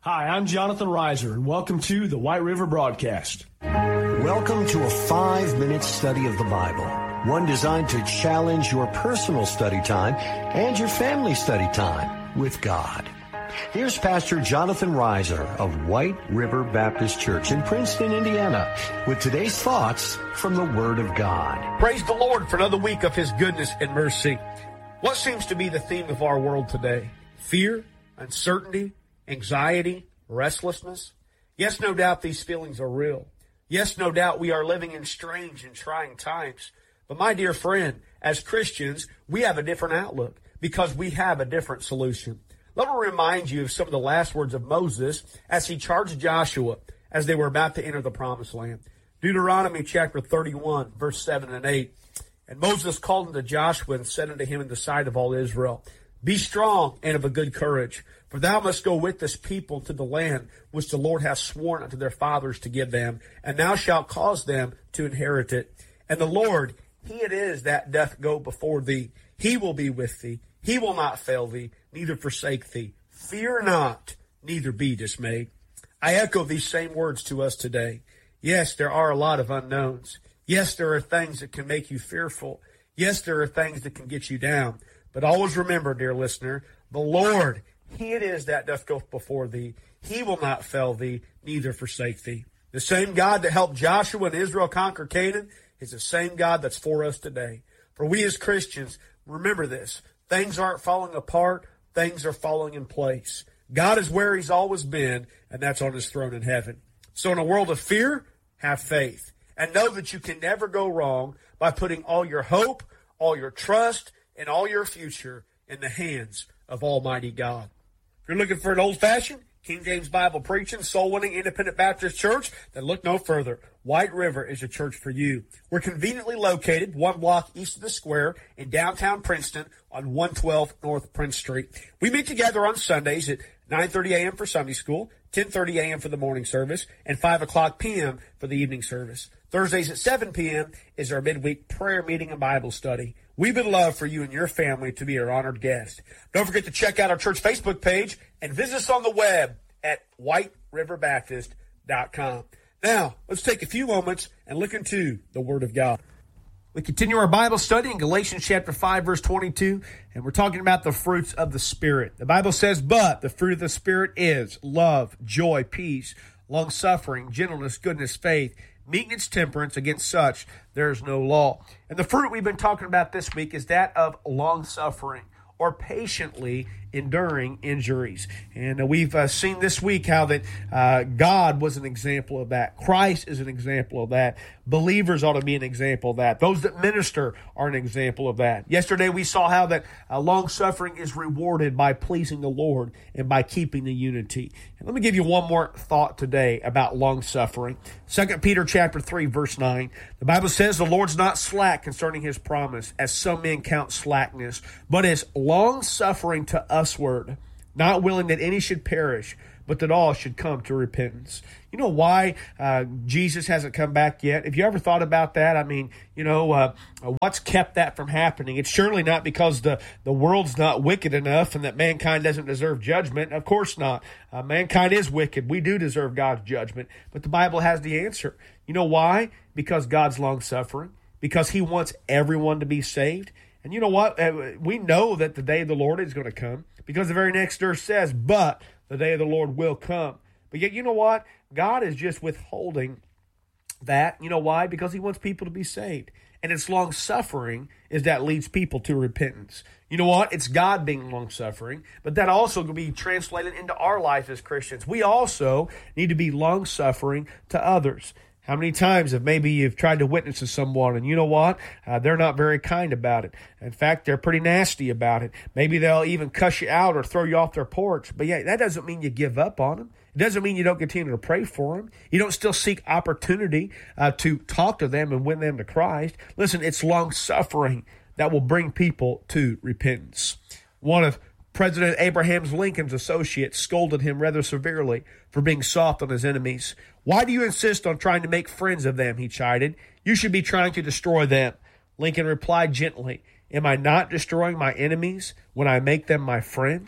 Hi, I'm Jonathan Reiser, and welcome to the White River Broadcast. Welcome to a 5-minute study of the Bible, one designed to challenge your personal study time and your family study time with God. Here's Pastor Jonathan Reiser of White River Baptist Church in Princeton, Indiana, with today's thoughts from the Word of God. Praise the Lord for another week of His goodness and mercy. What seems to be the theme of our world today? Fear, uncertainty, anxiety, restlessness. Yes, no doubt these feelings are real. Yes, no doubt we are living in strange and trying times. But my dear friend, as Christians, we have a different outlook because we have a different solution. Let me remind you of some of the last words of Moses as he charged Joshua as they were about to enter the promised land. Deuteronomy chapter 31, verse 7 and 8. And Moses called unto Joshua and said unto him in the sight of all Israel, Be strong and of a good courage, for thou must go with this people to the land which the Lord hath sworn unto their fathers to give them, and thou shalt cause them to inherit it. And the Lord, He it is that doth go before thee. He will be with thee. He will not fail thee, neither forsake thee. Fear not, neither be dismayed. I echo these same words to us today. Yes, there are a lot of unknowns. Yes, there are things that can make you fearful. Yes, there are things that can get you down. But always remember, dear listener, the Lord, He it is that doth go before thee. He will not fail thee, neither forsake thee. The same God that helped Joshua and Israel conquer Canaan is the same God that's for us today. For we as Christians, remember this. Things aren't falling apart. Things are falling in place. God is where He's always been, and that's on His throne in heaven. So in a world of fear, have faith. And know that you can never go wrong by putting all your hope, all your trust, and all your future in the hands of Almighty God. If you're looking for an old-fashioned, King James Bible preaching, soul-winning, independent Baptist church, then look no further. White River is a church for you. We're conveniently located 1 block east of the square in downtown Princeton on 112 North Prince Street. We meet together on Sundays at 9:30 a.m. for Sunday school, 10:30 a.m. for the morning service, and 5 o'clock p.m. for the evening service. Thursdays at 7 p.m. is our midweek prayer meeting and Bible study. We would love for you and your family to be our honored guest. Don't forget to check out our church Facebook page and visit us on the web at whiteriverbaptist.com. Now, let's take a few moments and look into the Word of God. We continue our Bible study in Galatians chapter 5, verse 22, and we're talking about the fruits of the Spirit. The Bible says, But the fruit of the Spirit is love, joy, peace, long-suffering, gentleness, goodness, faith, meekness, temperance. Against such there is no law. And the fruit we've been talking about this week is that of long-suffering, or patiently enduring injuries. And we've seen this week how that God was an example of that. Christ is an example of that. Believers ought to be an example of that. Those that minister are an example of that. Yesterday we saw how that long-suffering is rewarded by pleasing the Lord and by keeping the unity. And let me give you one more thought today about long-suffering. 2 Peter chapter 3, verse 9. The Bible says, The Lord's not slack concerning His promise, as some men count slackness, but is long-suffering to usward, not willing that any should perish, but that all should come to repentance. You know why Jesus hasn't come back yet? Have you ever thought about that? I mean, what's kept that from happening? It's surely not because the world's not wicked enough and that mankind doesn't deserve judgment. Of course not. Mankind is wicked. We do deserve God's judgment. But the Bible has the answer. You know why? Because God's long-suffering. Because He wants everyone to be saved. And you know what? We know that the day of the Lord is going to come because the very next verse says, But the day of the Lord will come. But yet, you know what? God is just withholding that. You know why? Because He wants people to be saved. And it's long-suffering is that leads people to repentance. You know what? It's God being long-suffering, but that also can be translated into our life as Christians. We also need to be long-suffering to others. How many times have maybe you've tried to witness to someone and you know what? They're not very kind about it. In fact, they're pretty nasty about it. Maybe they'll even cuss you out or throw you off their porch. But yeah, that doesn't mean you give up on them. It doesn't mean you don't continue to pray for them. You don't still seek opportunity to talk to them and win them to Christ. Listen, it's long-suffering that will bring people to repentance. One of President Abraham Lincoln's associates scolded him rather severely for being soft on his enemies. Why do you insist on trying to make friends of them, he chided. You should be trying to destroy them. Lincoln replied gently, Am I not destroying my enemies when I make them my friends?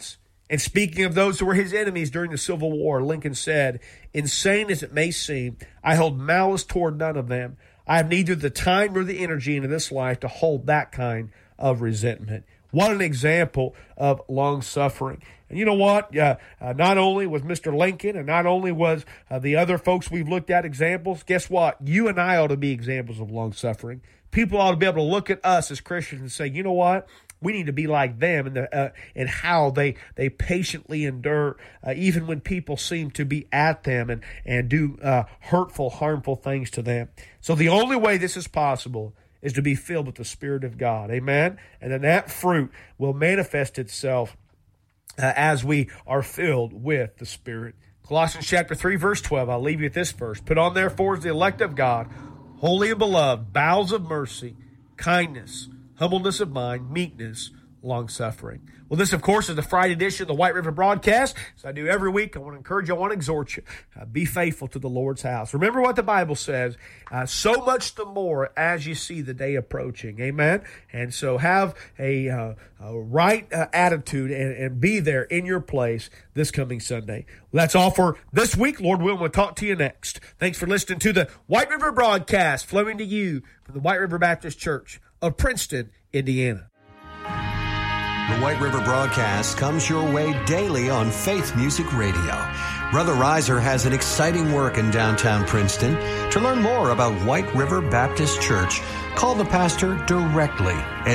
And speaking of those who were his enemies during the Civil War, Lincoln said, "Insane as it may seem, I hold malice toward none of them. I have neither the time nor the energy in this life to hold that kind of resentment." What an example of long-suffering. And you know what? Not only was Mr. Lincoln and not only was the other folks we've looked at examples, guess what? You and I ought to be examples of long-suffering. People ought to be able to look at us as Christians and say, you know what? We need to be like them in how they patiently endure, even when people seem to be at them and do hurtful, harmful things to them. So the only way this is possible is to be filled with the Spirit of God. Amen? And then that fruit will manifest itself as we are filled with the Spirit. Colossians chapter 3, verse 12. I'll leave you with this verse. Put on therefore as the elect of God, holy and beloved, bowels of mercy, kindness, humbleness of mind, meekness, long-suffering. Well, this, of course, is the Friday edition of the White River Broadcast. As I do every week, I want to encourage you, I want to exhort you. Be faithful to the Lord's house. Remember what the Bible says, so much the more as you see the day approaching. Amen? And so have a right attitude and be there in your place this coming Sunday. Well, that's all for this week. Lord willing, we'll talk to you next. Thanks for listening to the White River Broadcast, flowing to you from the White River Baptist Church of Princeton, Indiana. The White River Broadcast comes your way daily on Faith Music Radio. Brother Reiser has an exciting work in downtown Princeton. To learn more about White River Baptist Church, call the pastor directly at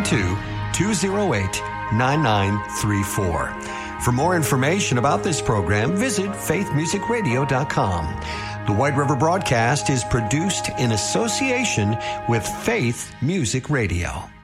812-208-9934. For more information about this program, visit faithmusicradio.com. The White River Broadcast is produced in association with Faith Music Radio.